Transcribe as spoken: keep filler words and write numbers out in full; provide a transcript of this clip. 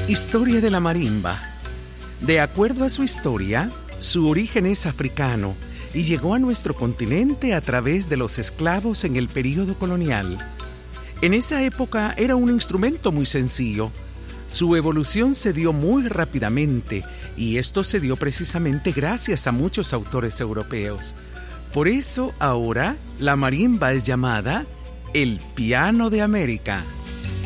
Historia de la marimba. De acuerdo a su historia, su origen es africano y llegó a nuestro continente a través de los esclavos en el período colonial. En esa época era un instrumento muy sencillo. Su evolución se dio muy rápidamente y esto se dio precisamente gracias a muchos autores europeos. Por eso ahora la marimba es llamada el piano de América.